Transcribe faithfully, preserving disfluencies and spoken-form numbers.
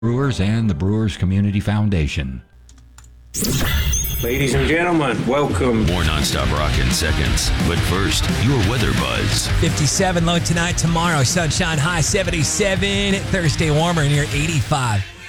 Brewers and the Brewers Community Foundation. Ladies and gentlemen, welcome. More nonstop rock in seconds. But first, your weather buzz. fifty-seven low tonight, tomorrow sunshine high seventy-seven, Thursday warmer near eighty-five.